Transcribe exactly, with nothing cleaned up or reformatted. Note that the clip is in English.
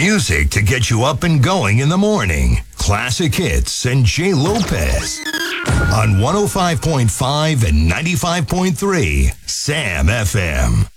Music to get you up and going in the morning. Classic hits and Jay Lopez. On one oh five point five and ninety-five point three, Sam F M.